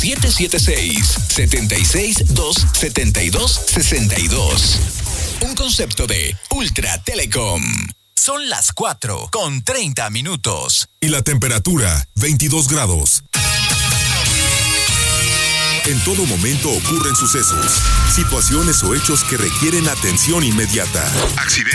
776-272-62. Un concepto de Ultra Telecom. Son las 4:30. Y la temperatura, 22 grados. En todo momento ocurren sucesos, situaciones o hechos que requieren atención inmediata. Accidentes.